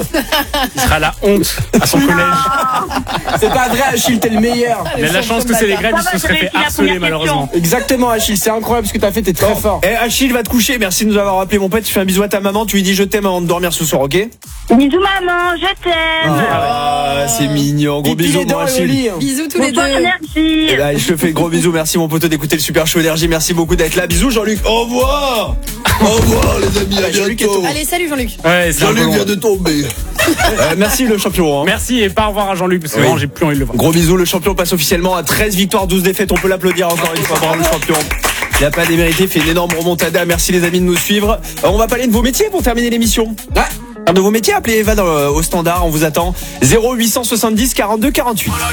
Il sera la honte à son collège. C'est pas vrai, Achille, t'es le meilleur. Il a la chance que c'est les grèves, il se serait fait harceler malheureusement. Exactement, Achille, c'est incroyable ce que t'as fait, t'es très fort. Eh, Achille va te coucher, merci de nous avoir appelé mon pote, tu fais un bisou à ta maman, tu lui dis je t'aime avant de dormir ce soir, ok? Bisous maman, je t'aime. Ah, c'est mignon, gros Pipi bisous les mon dents et au Achille. lit. Bisous tous les Bonne deux. énergie. Eh ben, je te fais gros bisous, merci mon poteau d'écouter le Super Show Énergie, merci beaucoup d'être là, bisous Jean-Luc, au revoir. Au revoir les amis, à Jean-Luc bientôt. Allez, salut Jean-Luc. Ouais, c'est un peu Jean-Luc long. vient de tomber. Merci le champion, hein. Merci et pas au revoir à Jean-Luc parce que Oui. vraiment j'ai plus envie de le voir. Gros bisous, le champion passe officiellement à 13 victoires, 12 défaites, on peut l'applaudir encore une fois, bravo le champion. Il n'a pas démérité, fait une énorme remontada, merci les amis de nous suivre. On va parler de vos métiers pour terminer l'émission. Ouais. Un de vos métiers, appelez Eva au standard, on vous attend. 0870 42 48.